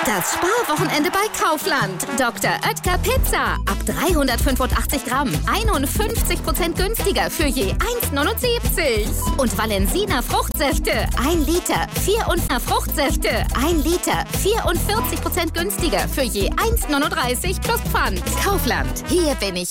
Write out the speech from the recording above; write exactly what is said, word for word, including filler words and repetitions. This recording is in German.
Das Sparwochenende bei Kaufland. Doktor Oetker Pizza. Ab dreihundertfünfundachtzig Gramm. einundfünfzig Prozent günstiger für je eins neunundsiebzig. Und Valensina Fruchtsäfte. ein Liter. vierundvierzig Fruchtsäfte. ein Liter. vierundvierzig Prozent günstiger für je eins neununddreißig plus Pfand. Kaufland. Hier bin ich